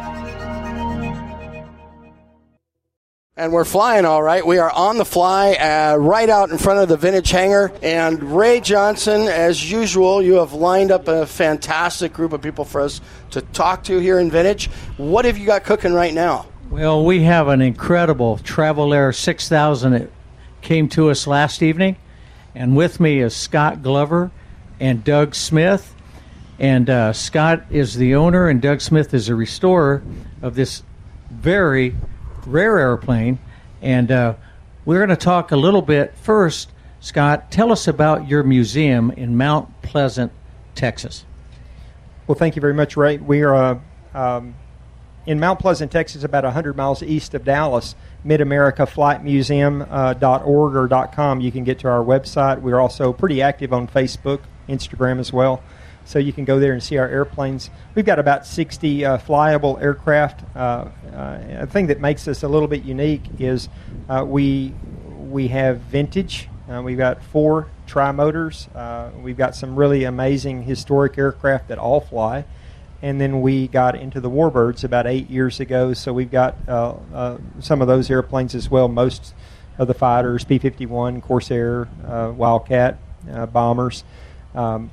And we're flying all right. We are on the fly uh, right out in front of the Vintage hangar. And Ray Johnson, as usual, you have lined up a fantastic group of people for us to talk to here in Vintage. What have you got cooking right now? Well, we have an incredible Travel Air six thousand that came to us last evening. And with me is Scott Glover and Doug Smith. And uh, Scott is the owner and Doug Smith is a restorer of this very rare airplane, and uh, we're going to talk a little bit first. Scott, tell us about your museum in Mount Pleasant, Texas. Well, thank you very much, Ray. We are uh, um, in Mount Pleasant, Texas, about one hundred miles east of Dallas. Mid America Flight Museum dot org or .com. You can get to our website. We're also pretty active on Facebook, Instagram as well. So you can go there and see our airplanes. We've got about sixty uh, flyable aircraft. Uh, uh, a thing that makes us a little bit unique is uh, we we have vintage. Uh, we've got four tri-motors. Uh, we've got some really amazing historic aircraft that all fly. and then we got into the Warbirds about eight years ago. So we've got uh, uh, some of those airplanes as well. Most of the fighters, P fifty-one, Corsair, uh, Wildcat, uh, bombers. Um,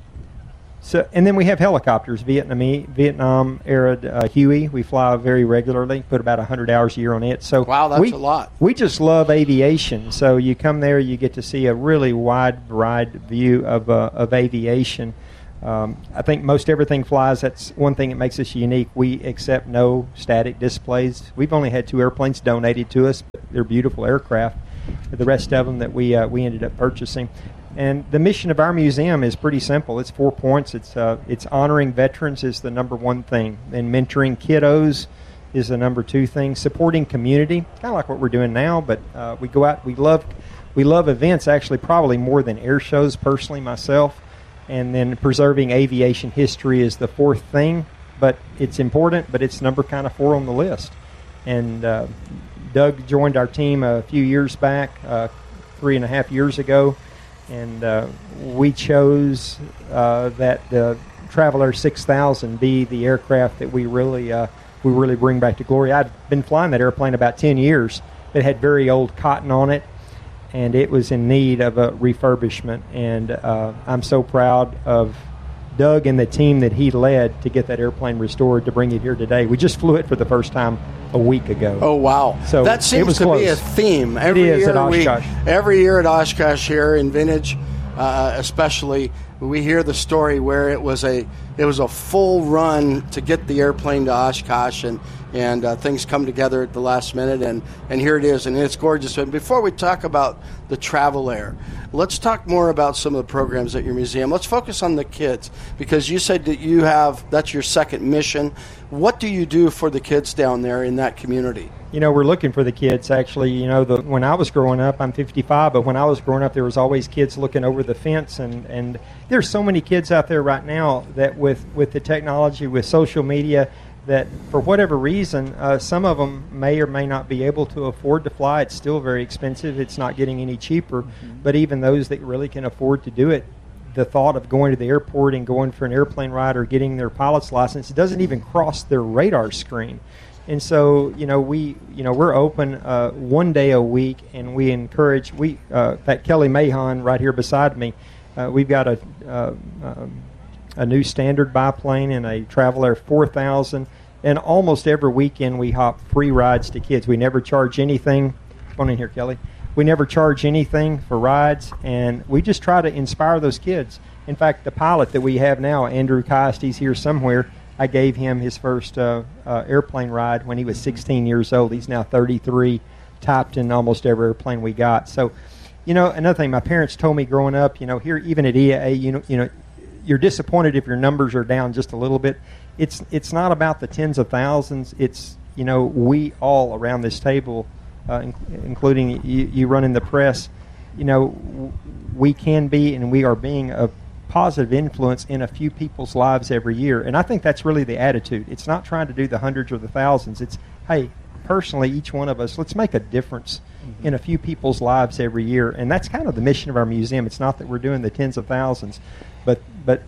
so, and then we have helicopters, Vietnamese, Vietnam era uh, Huey. We fly very regularly, put about one hundred hours a year on it. So wow, that's we, a lot. We just love aviation. So you come there, you get to see a really wide variety view of, uh, of aviation. Um, I think most everything flies. That's one thing that makes us unique. We accept no static displays. We've only had two airplanes donated to us, but they're beautiful aircraft. The rest of them that we uh, we ended up purchasing. And the mission of our museum is pretty simple. It's four points. It's uh, it's honoring veterans is the number one thing, and mentoring kiddos is the number two thing. Supporting community, kind of like what we're doing now, but uh, we go out. We love we love events actually probably more than air shows. Personally, myself, and then preserving aviation history is the fourth thing. But it's important, but it's number kind of four on the list. And uh, Doug joined our team a few years back, uh, three and a half years ago. And uh, we chose uh, that the Traveler six thousand be the aircraft that we really uh, we really bring back to glory. I'd been flying that airplane about ten years. It had very old cotton on it, and it was in need of a refurbishment. And uh, I'm so proud of Doug and the team that he led to get that airplane restored to bring it here today. We just flew it for the first time a week ago. Oh wow! So that seems it was to close. be a theme every it is year. at Oshkosh. We, every year at Oshkosh here in Vintage, uh, especially, we hear the story where it was a it was a full run to get the airplane to Oshkosh, and and uh, things come together at the last minute, and, and here it is, and it's gorgeous. And before we talk about the Travel Air, let's talk more about some of the programs at your museum. Let's focus on the kids, because you said that you have, that's your second mission. What do you do for the kids down there in that community? You know, we're looking for the kids, actually. You know, the, when I was growing up, I'm fifty-five, but when I was growing up, there was always kids looking over the fence, and, and there's so many kids out there right now that with, with the technology, with social media, that for whatever reason, uh, some of them may or may not be able to afford to fly. It's still very expensive. It's not getting any cheaper. Mm-hmm. But even those that really can afford to do it, the thought of going to the airport and going for an airplane ride or getting their pilot's license doesn't even cross their radar screen. And so, you know, we, you know, we're open uh, one day a week, and we encourage. We, uh, that Kelly Mahon right here beside me, uh, we've got a uh, um, a new standard biplane and a Travel Air four thousand. And almost every weekend we hop free rides to kids. We never charge anything. Come on in here, Kelly. We never charge anything for rides, and we just try to inspire those kids. In fact, the pilot that we have now, Andrew Kast, he's here somewhere. I gave him his first uh, uh, airplane ride when he was sixteen years old. He's now thirty-three, typed in almost every airplane we got. So, you know, another thing, my parents told me growing up, you know, here even at E A A, you know, you know, you're disappointed if your numbers are down just a little bit. It's it's not about the tens of thousands. It's, you know, we all around this table, uh, in, including you, you running the press, you know, w- we can be and we are being a positive influence in a few people's lives every year. And I think that's really the attitude. It's not trying to do the hundreds or the thousands. It's, hey, personally, each one of us, let's make a difference mm-hmm. in a few people's lives every year. And that's kind of the mission of our museum. It's not that we're doing the tens of thousands, but but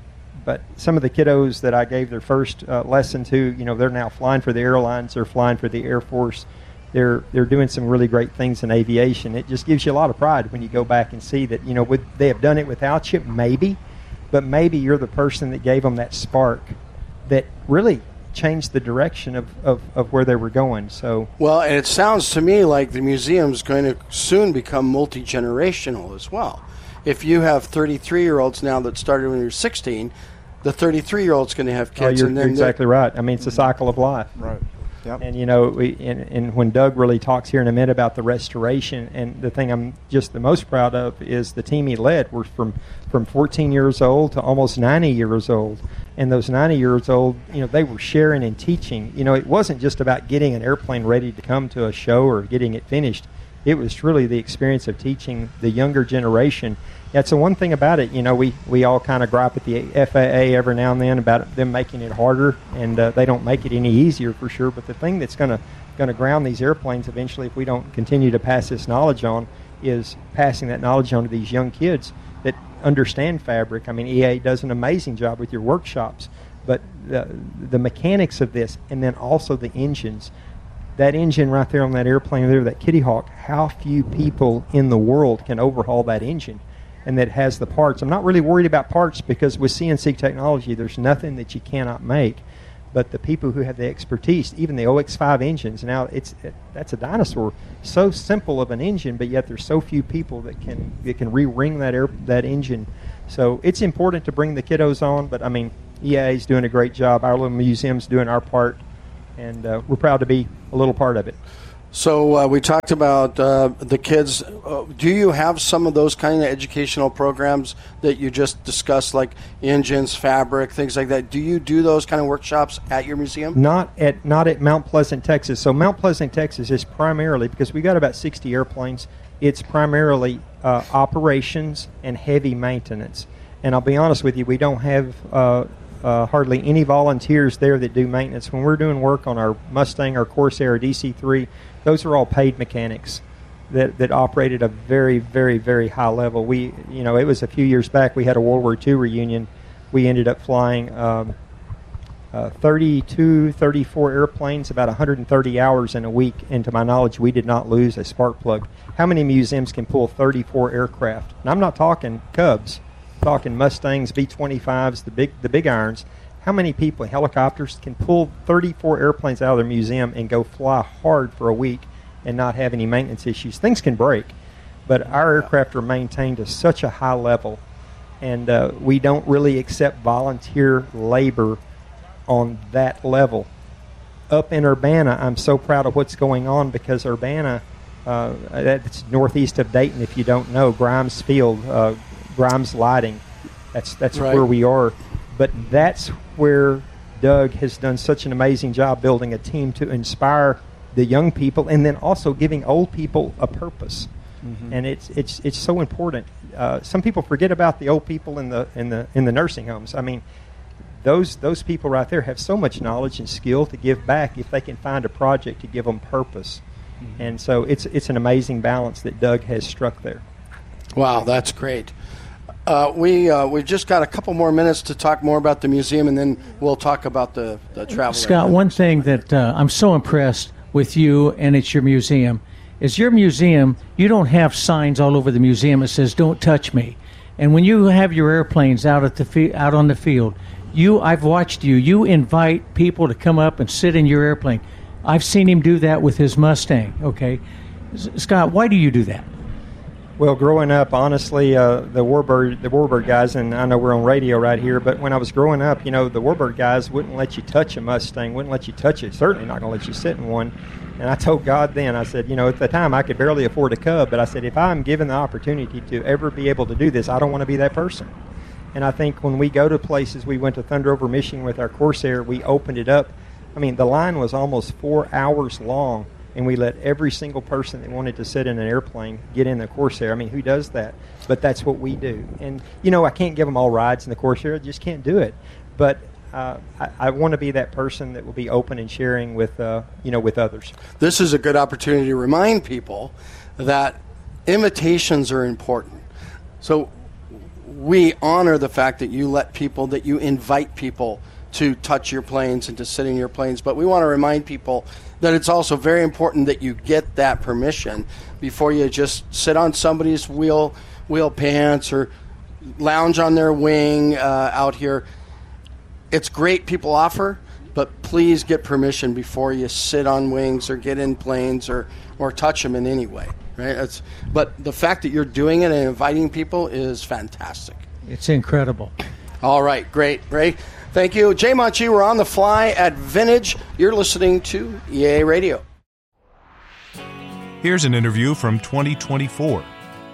but some of the kiddos that I gave their first uh, lesson to, you know, they're now flying for the airlines, they're flying for the Air Force. They're they're doing some really great things in aviation. It just gives you a lot of pride when you go back and see that, you know, with, they have done it without you, maybe, but maybe you're the person that gave them that spark that really changed the direction of, of, of where they were going. So well, and it sounds to me like the museum's going to soon become multi-generational as well. If you have thirty-three-year-olds now that started when you're sixteen, the thirty-three-year-old's going to have kids. Oh, you're, and then you're exactly right. I mean, it's a cycle of life. Right. Yep. And, you know, we, and, and when Doug really talks here in a minute about the restoration, and the thing I'm just the most proud of is the team he led were from, from fourteen years old to almost ninety years old. And those ninety years old, you know, they were sharing and teaching. You know, it wasn't just about getting an airplane ready to come to a show or getting it finished. It was really the experience of teaching the younger generation. That's the one thing about it. You know, we, we all kind of gripe at the F A A every now and then about them making it harder, and uh, they don't make it any easier for sure. But the thing that's going to going to ground these airplanes eventually, if we don't continue to pass this knowledge on, is passing that knowledge on to these young kids that understand fabric. I mean, E A does an amazing job with your workshops, but the, the mechanics of this, and then also the engines. That engine right there on that airplane there, that Kitty Hawk, how few people in the world can overhaul that engine and that has the parts. I'm not really worried about parts because with C N C technology, there's nothing that you cannot make. But the people who have the expertise, even the O X five engines, now it's it, that's a dinosaur. So simple of an engine, but yet there's so few people that can that can re-ring that air that engine. So it's important to bring the kiddos on. But I mean, E A A is doing a great job. Our little museum's doing our part, and uh, we're proud to be a little part of it. So uh, we talked about uh, the kids. Uh, do you have some of those kind of educational programs that you just discussed, like engines, fabric, things like that? Do you do those kind of workshops at your museum? Not at not at Mount Pleasant, Texas. So Mount Pleasant, Texas is primarily, because we got about sixty airplanes, it's primarily uh, operations and heavy maintenance. And I'll be honest with you, we don't have uh, uh, hardly any volunteers there that do maintenance. When we're doing work on our Mustang, our Corsair, our D C three, those are all paid mechanics that, that operate at a very, very, very high level. We, you know, it was a few years back. We had a World War Two reunion. We ended up flying um, uh, thirty-two, thirty-four airplanes, about one hundred thirty hours in a week. And to my knowledge, we did not lose a spark plug. How many museums can pull thirty-four aircraft? And I'm not talking Cubs. I'm talking Mustangs, B twenty-fives, the big, the big irons. How many people, helicopters, can pull thirty-four airplanes out of their museum and go fly hard for a week and not have any maintenance issues? Things can break, but our aircraft are maintained to such a high level, and uh, we don't really accept volunteer labor on that level. Up in Urbana, I'm so proud of what's going on because Urbana, uh, that's northeast of Dayton, if you don't know, Grimes Field, uh, Grimes Lighting, that's, that's right. where we are. But that's where Doug has done such an amazing job building a team to inspire the young people and then also giving old people a purpose. Mm-hmm. And it's it's it's so important. Uh, some people forget about the old people in the in the in the nursing homes. I mean, those those people right there have so much knowledge and skill to give back if they can find a project to give them purpose. Mm-hmm. And so it's it's an amazing balance that Doug has struck there. Wow, that's great. Uh, we uh, we've just got a couple more minutes to talk more about the museum, and then we'll talk about the, the travel. Scott, one thing that uh, I'm so impressed with you and it's your museum is your museum, you don't have signs all over the museum that says "Don't touch me." And when you have your airplanes out at the fi- out on the field, you I've watched you. You invite people to come up and sit in your airplane. I've seen him do that with his Mustang. Okay, S- Scott, why do you do that? Well, growing up, honestly, uh, the Warbird, the Warbird guys, and I know we're on radio right here, but when I was growing up, you know, the Warbird guys wouldn't let you touch a Mustang, wouldn't let you touch it, certainly not going to let you sit in one. And I told God then, I said, you know, at the time I could barely afford a Cub, but I said, if I'm given the opportunity to ever be able to do this, I don't want to be that person. And I think when we go to places, we went to Thunder Over Michigan with our Corsair, we opened it up. I mean, the line was almost four hours long. And we let every single person that wanted to sit in an airplane get in the Corsair. I mean, who does that? But that's what we do. And, you know, I can't give them all rides in the Corsair. I just can't do it. But uh, I, I want to be that person that will be open and sharing with, uh, you know, with others. This is a good opportunity to remind people that invitations are important. So we honor the fact that you let people, that you invite people to touch your planes and to sit in your planes. But we want to remind people that it's also very important that you get that permission before you just sit on somebody's wheel wheel pants or lounge on their wing uh, out here. It's great people offer, but please get permission before you sit on wings or get in planes or, or touch them in any way. Right? It's, but the fact that you're doing it and inviting people is fantastic. It's incredible. All right, great, Ray. Thank you. Jay Monchi, we're on the fly at Vintage. You're listening to E A A Radio. Here's an interview from twenty twenty-four.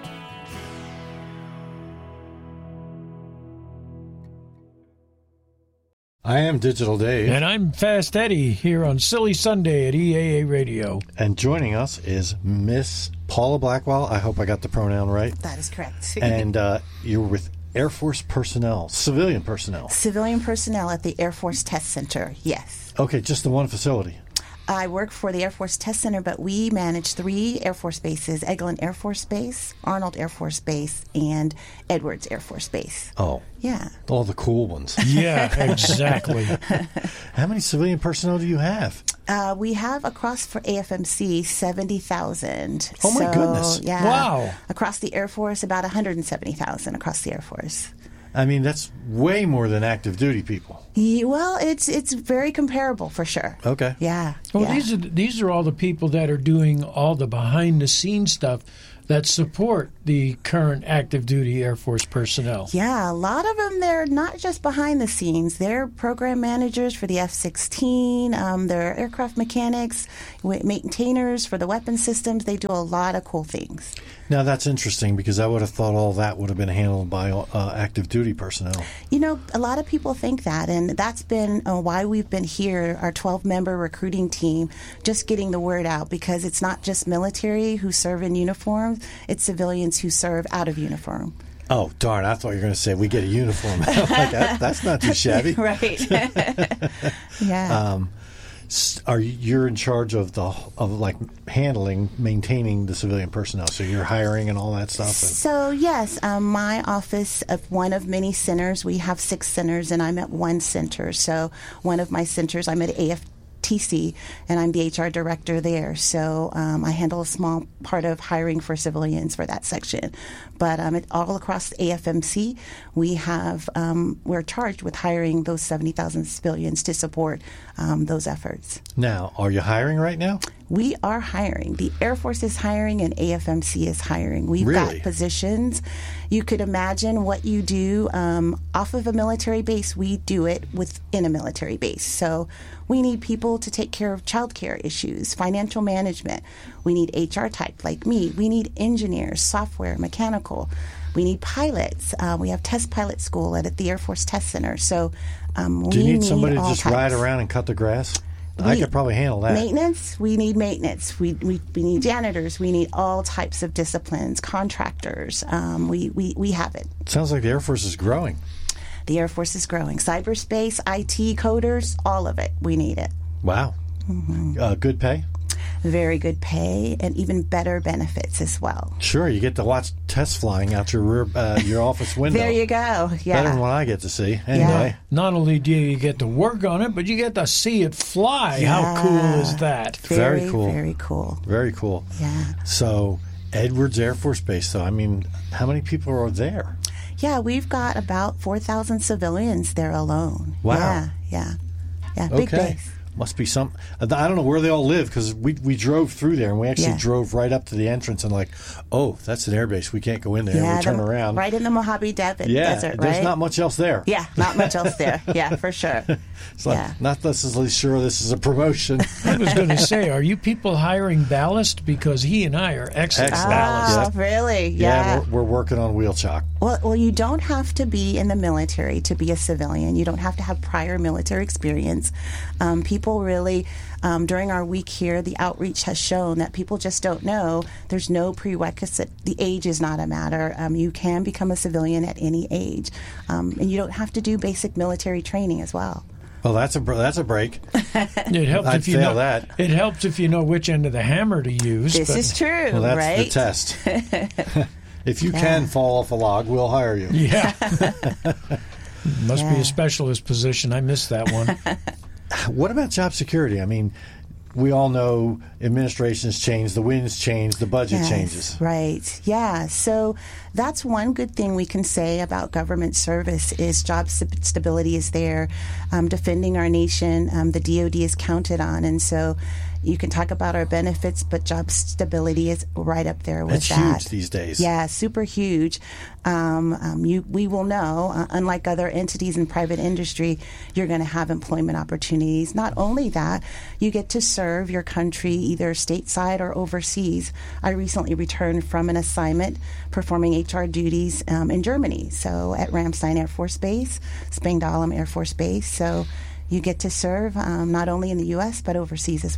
I am Digital Dave. And I'm Fast Eddie here on Silly Sunday at E A A Radio. And joining us is Miss Paula Blackwell. I hope I got the pronoun right. That is correct. And uh, you're with Air Force personnel, civilian personnel. Civilian personnel at the Air Force Test Center, yes. Okay, just the one facility. I work for the Air Force Test Center, but we manage three Air Force bases: Eglin Air Force Base, Arnold Air Force Base, and Edwards Air Force Base. Oh. Yeah. All the cool ones. Yeah, exactly. How many civilian personnel do you have? Uh, we have across for A F M C seventy thousand. Oh, my so, goodness. Yeah. Wow. Across the Air Force, about one hundred seventy thousand across the Air Force. I mean, that's way more than active duty people. Yeah, well, it's it's very comparable for sure. Okay. Yeah. Well, yeah. these are these are all the people that are doing all the behind the scenes stuff that support the current active duty Air Force personnel. Yeah, a lot of them, they're not just behind the scenes. They're program managers for the F sixteen. Um, they're aircraft mechanics, wa- maintainers for the weapon systems. They do a lot of cool things. Now, that's interesting because I would have thought all that would have been handled by uh, active duty personnel. You know, a lot of people think that, and that's been uh, why we've been here, our twelve-member recruiting team, just getting the word out, because it's not just military who serve in uniform, it's civilians who serve out of uniform. Oh, darn, I thought you were going to say we get a uniform. Like, that, that's not too shabby. Right. Yeah. Um, s- are you, you're in charge of the of like handling, maintaining the civilian personnel, so you're hiring and all that stuff? And So, yes, um, my office of one of many centers, we have six centers, and I'm at one center. So one of my centers, I'm at A F T C, and I'm the H R director there. So um, I handle a small part of hiring for civilians for that section. But um, it, all across A F M C, we have um, we're charged with hiring those seventy thousand civilians to support um, those efforts. now, are you hiring right now? We are hiring. The Air Force is hiring, and A F M C is hiring. We've Really? got positions. You could imagine what you do um, off of a military base. We do it within a military base. So we need people to take care of child care issues, financial management. We need H R type like me. We need engineers, software, mechanical. We need pilots. Uh, we have test pilot school at, at the Air Force Test Center. So um, we Do you need somebody to all just types. ride around and cut the grass? I We- could probably handle that. Maintenance, we need maintenance. We, we, we need janitors. We need all types of disciplines, contractors. Um, we, we, we have it. Sounds like the Air Force is growing. The Air Force is growing. Cyberspace, I T, coders, all of it. We need it. Wow. Mm-hmm. Uh, good pay? Very good pay and even better benefits as well. Sure, you get to watch tests flying out your rear, uh, your office window. There you go. Yeah. Better than what I get to see. Anyway. Not only do you get to work on it, but you get to see it fly. Yeah. How cool is that? Very, Very, cool. very cool. Very cool. Yeah. So, Edwards Air Force Base, though, I mean, how many people are there? Yeah, we've got about four thousand civilians there alone. Wow. Yeah, yeah. Yeah, big Okay. base. Must be some. I don't know where they all live because we we drove through there and we actually Yeah. drove right up to the entrance and like, oh, that's an airbase. We can't go in there. Yeah, and we turn the- around. Right in the Mojave Desert, yeah, desert, there's right? not much else there. Yeah, not much else there. Yeah, for sure. It's like, Yeah. not necessarily sure this is a promotion. I was going to say, are you people hiring ballast? Because he and I are excellent Excellent. ballast. Oh, really? yeah, Yeah. we're, we're working on wheel chalk. Well, well, you don't have to be in the military to be a civilian. You don't have to have prior military experience. Um, people really, um, during our week here, the outreach has shown that people just don't know. There's no prerequisite. The age is not a matter. Um, you can become a civilian at any age, um, and you don't have to do basic military training as well. Well, that's a br- that's a break. It helps I'd if you fail know that. It helps if you know which end of the hammer to use. This but- is true, Well, that's right? the test. If you Yeah. can fall off a log, we'll hire you. Yeah. Must be Yeah. a specialist position. I missed that one. What about job security? I mean, we all know administrations change, the winds change, the budget Yes, changes. Right. Yeah. So that's one good thing we can say about government service is job st- stability is there. Um, defending our nation, um, the D O D is counted on. And so you can talk about our benefits, but job stability is right up there with That's that. huge these days. Yeah, super huge. Um, um, you, we will know, uh, unlike other entities in private industry, you're going to have employment opportunities. Not only that, you get to serve your country either stateside or overseas. I recently returned from an assignment performing H R duties um, in Germany, so at Ramstein Air Force Base, Spangdahlem Air Force Base. So you get to serve um, not only in the U S but overseas as well.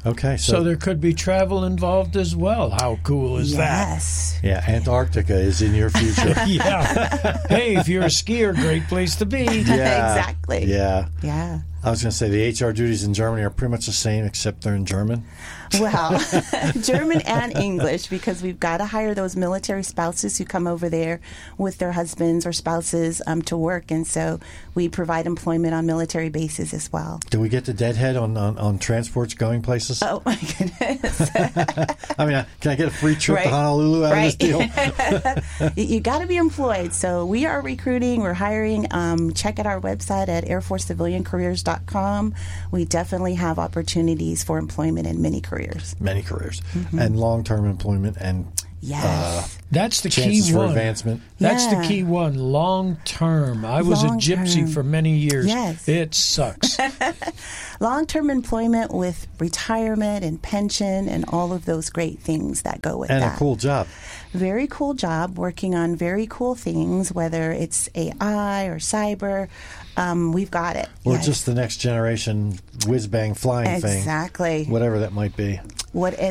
Okay, so, So there could be travel involved as well. How cool is Yes. yeah, Antarctica is in your future. that? Yeah. Hey, if you're a skier, great place to be. Yeah, Exactly. Yeah. Yeah. I was going to say the H R duties in Germany are pretty much the same, except they're in German. Well, German and English, because we've got to hire those military spouses who come over there with their husbands or spouses um, to work, and so we provide employment on military bases as well. Do we get the deadhead on, on, on transports going places? Oh my goodness! I mean, can I get a free trip Right. to Honolulu out Right. of this deal? You got to be employed. So we are recruiting. We're hiring. Um, check out our website at air force civilian careers dot com. We definitely have opportunities for employment in many careers. Many careers. Mhm. And long-term employment and Yes. uh, That's the chances key for one. advancement. That's Yeah. the key one. Long term. I was Long a gypsy term. for many years. Yes. It sucks. Long-term employment with retirement and pension and all of those great things that go with And that. a cool job. Very cool job working on very cool things, whether it's A I or cyber. Um, we've got it. Or Yes. just the next generation whiz-bang flying thing. Exactly. Whatever that might be. What